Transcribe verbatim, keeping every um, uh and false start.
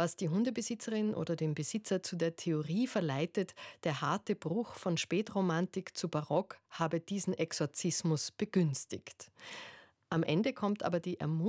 was die Hundebesitzerin oder den Besitzer zu der Theorie verleitet, der harte Bruch von Spätromantik zu Barock habe diesen Exorzismus begünstigt. Am Ende kommt aber die ermutigende